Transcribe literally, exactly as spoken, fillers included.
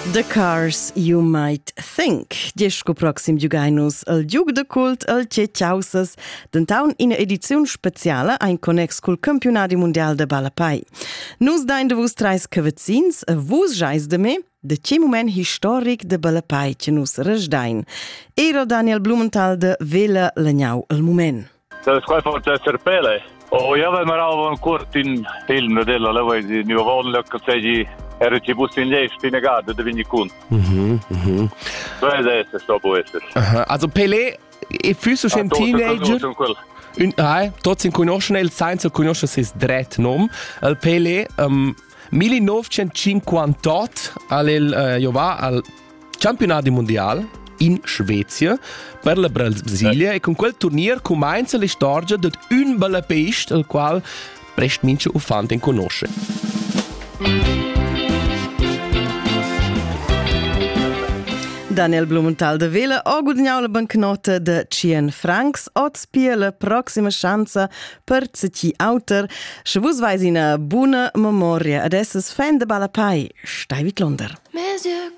The Cars You Might Think. Diesco proxim giugainus al giug de cult al Che Ciausas, d'entaun in edizione speciale ein connex col campionati mondial de Balapai. Nus dain de vus trais cavazzins, a vus jais de me, de ce moment historic de Balapai ce nus resdain. Ero Daniel Blumenthal de Vela Lagnau al moment. Det ska få till Serpele. Och jag vill med av en kort in film del alla väg ni var vanligt att säga är det typ sin läst i negade det vinner kun. Mhm, mhm. Så är det så så på det. Aha, also Pelé è fisso un teenager. Un ai, tots in conoscono il scienza conosce ses dret nom. Il Pelé um millenovecentocinquantotto al uh, jova al campionato mondiale in Svezia per la Brasilia e con quel turnier comincia la storia di un balapeist al qual prest mince ufante in conosce. Daniel Blumenthal de Vela ha guadagnato la bancnota de cien francs, oz pia la prossima chance per zeci autor. Se vus vais in a buona memoria, ad esses fan de Balapai, stai vit Londra.